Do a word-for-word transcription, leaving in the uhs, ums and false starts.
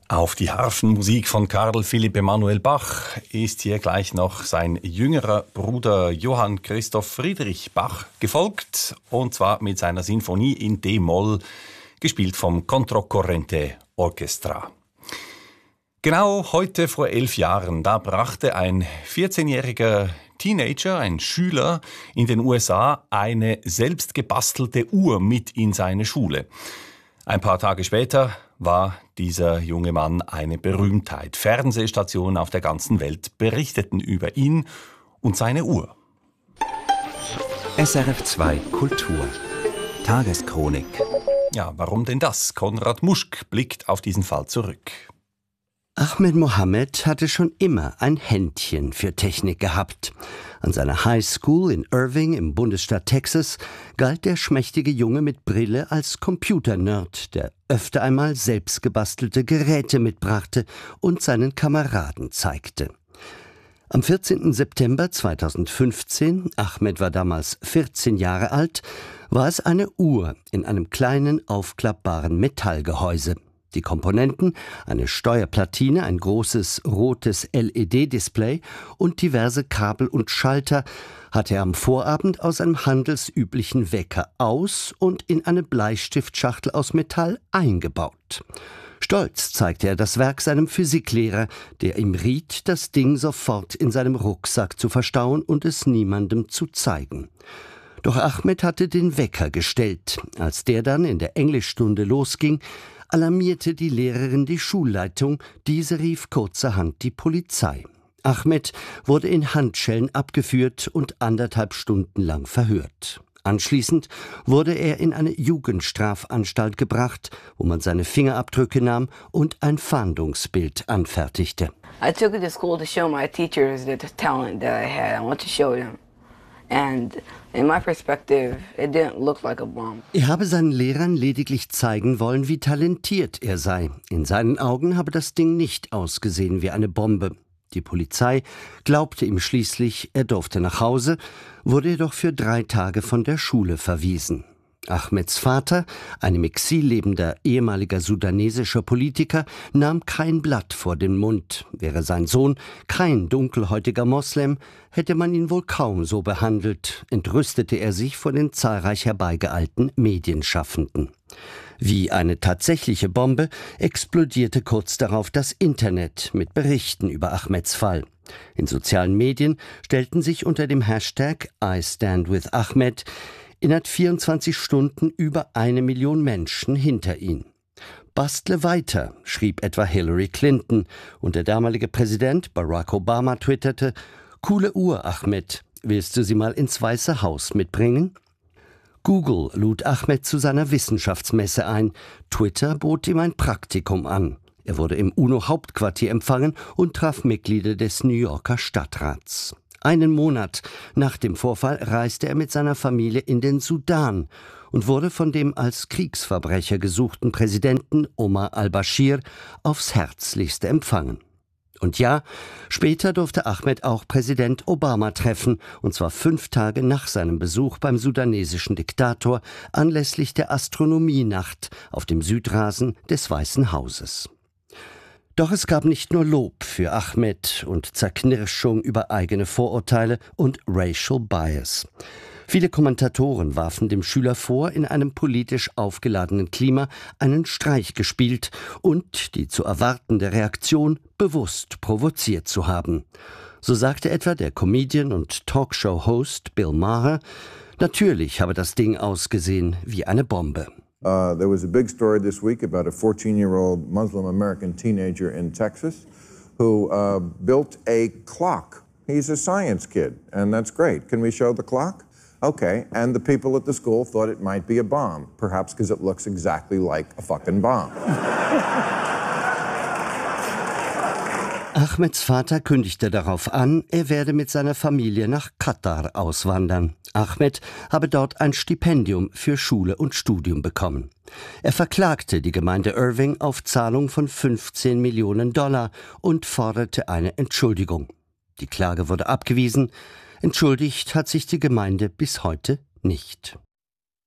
Auf die Harfenmusik von Karl Philipp Emanuel Bach ist hier gleich noch sein jüngerer Bruder Johann Christoph Friedrich Bach gefolgt, und zwar mit seiner Sinfonie in D-Moll, gespielt vom Controcorrente Orchestra. Genau heute vor elf Jahren, da brachte ein vierzehnjähriger Teenager, ein Schüler in den U S A, eine selbst gebastelte Uhr mit in seine Schule. Ein paar Tage später war dieser junge Mann eine Berühmtheit. Fernsehstationen auf der ganzen Welt berichteten über ihn und seine Uhr. S R F zwei Kultur. Tageschronik. Ja, warum denn das? Konrad Muschk blickt auf diesen Fall zurück. Ahmed Mohammed hatte schon immer ein Händchen für Technik gehabt. An seiner High School in Irving im Bundesstaat Texas galt der schmächtige Junge mit Brille als Computernerd, der öfter einmal selbst gebastelte Geräte mitbrachte und seinen Kameraden zeigte. Am vierzehnten September zweitausendfünfzehn, Ahmed war damals vierzehn Jahre alt, war es eine Uhr in einem kleinen aufklappbaren Metallgehäuse. Die Komponenten, eine Steuerplatine, ein großes rotes L E D-Display und diverse Kabel und Schalter, hatte er am Vorabend aus einem handelsüblichen Wecker aus und in eine Bleistiftschachtel aus Metall eingebaut. Stolz zeigte er das Werk seinem Physiklehrer, der ihm riet, das Ding sofort in seinem Rucksack zu verstauen und es niemandem zu zeigen. Doch Ahmed hatte den Wecker gestellt. Als der dann in der Englischstunde losging, alarmierte die Lehrerin die Schulleitung, diese rief kurzerhand die Polizei. Ahmed wurde in Handschellen abgeführt und anderthalb Stunden lang verhört. Anschließend wurde er in eine Jugendstrafanstalt gebracht, wo man seine Fingerabdrücke nahm und ein Fahndungsbild anfertigte. I took it to school to show my teachers the talent that I had. I want to show them. And in my perspective, it didn't look like a bomb. Er habe seinen Lehrern lediglich zeigen wollen, wie talentiert er sei. In seinen Augen habe das Ding nicht ausgesehen wie eine Bombe. Die Polizei glaubte ihm schließlich, er durfte nach Hause, wurde jedoch für drei Tage von der Schule verwiesen. Ahmeds Vater, ein im Exil lebender ehemaliger sudanesischer Politiker, nahm kein Blatt vor den Mund. Wäre sein Sohn kein dunkelhäutiger Moslem, hätte man ihn wohl kaum so behandelt, entrüstete er sich vor den zahlreich herbeigeeilten Medienschaffenden. Wie eine tatsächliche Bombe explodierte kurz darauf das Internet mit Berichten über Ahmeds Fall. In sozialen Medien stellten sich unter dem Hashtag I Stand With Ahmed innerhalb vierundzwanzig Stunden über eine Million Menschen hinter ihn. Bastle weiter, schrieb etwa Hillary Clinton, und der damalige Präsident Barack Obama twitterte: Coole Uhr, Ahmed, willst du sie mal ins Weiße Haus mitbringen? Google lud Ahmed zu seiner Wissenschaftsmesse ein. Twitter bot ihm ein Praktikum an. Er wurde im UNO-Hauptquartier empfangen und traf Mitglieder des New Yorker Stadtrats. Einen Monat nach dem Vorfall reiste er mit seiner Familie in den Sudan und wurde von dem als Kriegsverbrecher gesuchten Präsidenten Omar al-Bashir aufs Herzlichste empfangen. Und ja, später durfte Ahmed auch Präsident Obama treffen, und zwar fünf Tage nach seinem Besuch beim sudanesischen Diktator anlässlich der Astronomienacht auf dem Südrasen des Weißen Hauses. Doch es gab nicht nur Lob für Ahmed und Zerknirschung über eigene Vorurteile und Racial Bias. Viele Kommentatoren warfen dem Schüler vor, in einem politisch aufgeladenen Klima einen Streich gespielt und die zu erwartende Reaktion bewusst provoziert zu haben. So sagte etwa der Comedian und Talkshow-Host Bill Maher, natürlich habe das Ding ausgesehen wie eine Bombe. Uh, there was a big story this week about a fourteen-year-old Muslim-American teenager in Texas who uh, built a clock. He's a science kid, and that's great. Can we show the clock? Okay, and the people at the school thought it might be a bomb, perhaps because it looks exactly like a fucking bomb. Ahmeds Vater kündigte darauf an, er werde mit seiner Familie nach Katar auswandern. Ahmed habe dort ein Stipendium für Schule und Studium bekommen. Er verklagte die Gemeinde Irving auf Zahlung von fünfzehn Millionen Dollar und forderte eine Entschuldigung. Die Klage wurde abgewiesen. Entschuldigt hat sich die Gemeinde bis heute nicht.